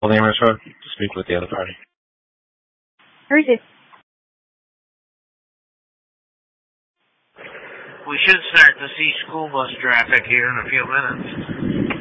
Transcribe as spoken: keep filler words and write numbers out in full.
Well, name to speak with the other party. Who's this? We should start to see school bus traffic here in a few minutes.